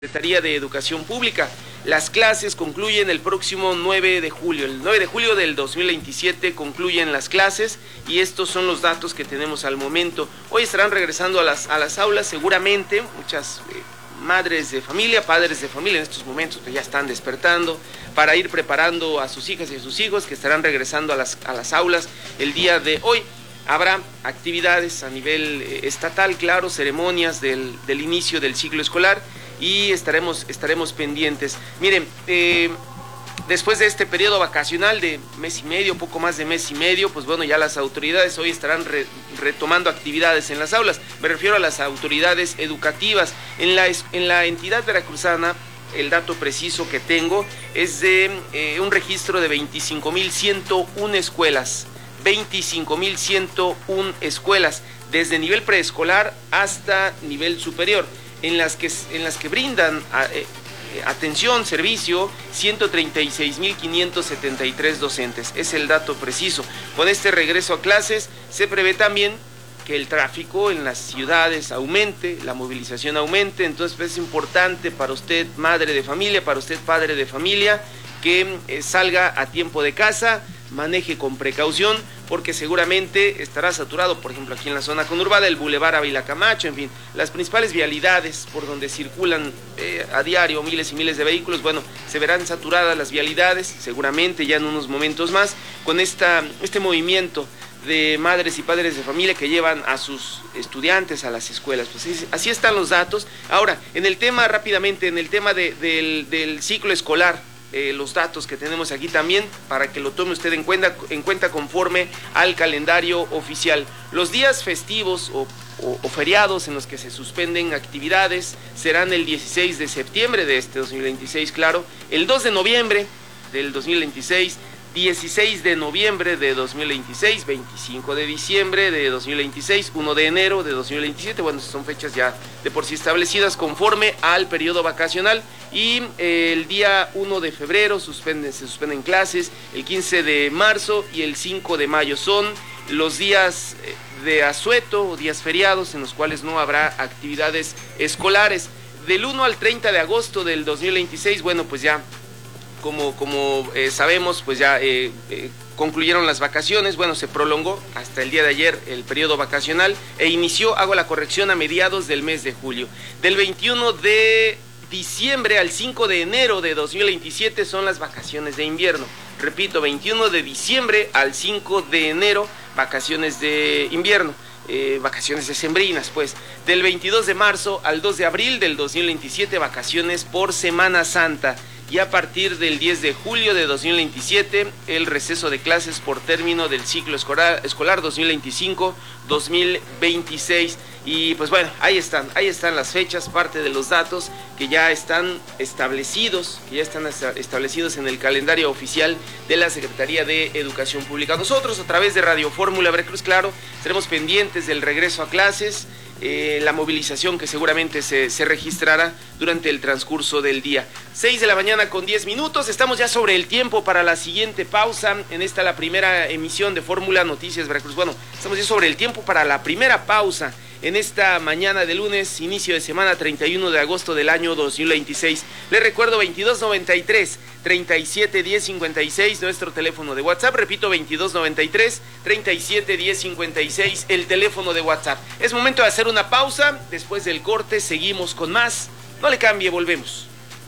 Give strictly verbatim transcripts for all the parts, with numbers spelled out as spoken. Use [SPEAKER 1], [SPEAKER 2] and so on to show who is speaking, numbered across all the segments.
[SPEAKER 1] Secretaría de Educación Pública. Las clases concluyen el próximo nueve de julio. El nueve de julio del dos mil veintisiete concluyen las clases y estos son los datos que tenemos al momento. Hoy estarán regresando a las, a las aulas seguramente muchas eh, madres de familia, padres de familia en estos momentos que ya están despertando para ir preparando a sus hijas y a sus hijos que estarán regresando a las, a las aulas el día de hoy. Habrá actividades a nivel eh, estatal, claro, ceremonias del, del inicio del ciclo escolar y estaremos, estaremos pendientes. Miren, eh, después de este periodo vacacional de mes y medio, poco más de mes y medio, pues bueno, ya las autoridades hoy estarán re, retomando actividades en las aulas. Me refiero a las autoridades educativas. En la, en la entidad veracruzana, el dato preciso que tengo es de eh, un registro de veinticinco mil ciento uno escuelas. veinticinco mil ciento uno escuelas, desde nivel preescolar hasta nivel superior, en las que, en las que brindan a, eh, atención, servicio, ciento treinta y seis mil quinientos setenta y tres docentes. Es el dato preciso. Con este regreso a clases se prevé también que el tráfico en las ciudades aumente, la movilización aumente, entonces pues, es importante para usted, madre de familia, para usted, padre de familia, que eh, salga a tiempo de casa, maneje con precaución, porque seguramente estará saturado, por ejemplo, aquí en la zona conurbada, el Boulevard Ávila Camacho, en fin, las principales vialidades por donde circulan eh, a diario miles y miles de vehículos, bueno, se verán saturadas las vialidades, seguramente ya en unos momentos más, con esta, este movimiento de madres y padres de familia que llevan a sus estudiantes a las escuelas. Pues así están los datos. Ahora, en el tema, rápidamente, en el tema de, del, del ciclo escolar, Eh, los datos que tenemos aquí también para que lo tome usted en cuenta, en cuenta conforme al calendario oficial. Los días festivos o, o, o feriados en los que se suspenden actividades serán el dieciséis de septiembre de este dos mil veintiséis, claro, el dos de noviembre del dos mil veintiséis, dieciséis de noviembre de dos mil veintiséis, veinticinco de diciembre de dos mil veintiséis, uno de enero de dos mil veintisiete, bueno, son fechas ya de por sí establecidas conforme al periodo vacacional, y eh, el día uno de febrero suspenden, se suspenden clases, el quince de marzo y el cinco de mayo son los días de asueto o días feriados en los cuales no habrá actividades escolares. Del uno al treinta de agosto del dos mil veintiséis, bueno, pues ya Como, como eh, sabemos, pues ya eh, eh, concluyeron las vacaciones, bueno, se prolongó hasta el día de ayer el periodo vacacional e inició, hago la corrección, a mediados del mes de julio. Del veintiuno de diciembre al cinco de enero de dos mil veintisiete son las vacaciones de invierno. Repito, veintiuno de diciembre al cinco de enero, vacaciones de invierno. Eh, vacaciones decembrinas, pues. Del veintidós de marzo al dos de abril del dos mil veintisiete, vacaciones por Semana Santa. Y a partir del diez de julio de dos mil veintisiete, el receso de clases por término del ciclo escolar, escolar dos mil veinticinco dos mil veintiséis. Y pues bueno, ahí están, ahí están las fechas, parte de los datos que ya están establecidos, que ya están establecidos en el calendario oficial de la Secretaría de Educación Pública. Nosotros, a través de Radio Fórmula Veracruz, claro, estaremos pendientes del regreso a clases, eh, la movilización que seguramente se, se registrará durante el transcurso del día. seis de la mañana con diez minutos, estamos ya sobre el tiempo para la siguiente pausa. En esta, la primera emisión de Fórmula Noticias Veracruz. Bueno, estamos ya sobre el tiempo para la primera pausa en esta mañana de lunes, inicio de semana, treinta y uno de agosto del año dos mil veintiséis. Les recuerdo, veintidós noventa y tres, treinta y siete, diez cincuenta y seis, nuestro teléfono de WhatsApp. Repito, veintidós noventa y tres, treinta y siete, diez cincuenta y seis, el teléfono de WhatsApp. Es momento de hacer una pausa. Después del corte seguimos con más. No le cambie, volvemos.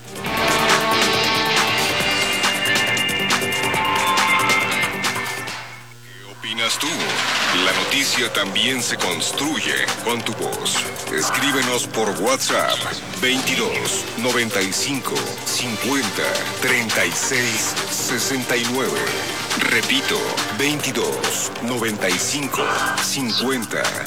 [SPEAKER 2] ¿Qué opinas tú? La noticia también se construye con tu voz. Escríbenos por WhatsApp veintidós noventa y cinco, cincuenta, treinta y seis, sesenta y nueve. Repito, veintidós noventa y cinco, cincuenta,